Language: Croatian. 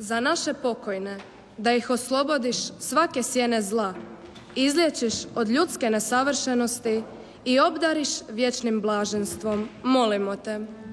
za naše pokojne, da ih oslobodiš svake sjene zla, izliječiš od ljudske nesavršenosti i obdariš vječnim blaženstvom. Molimo te.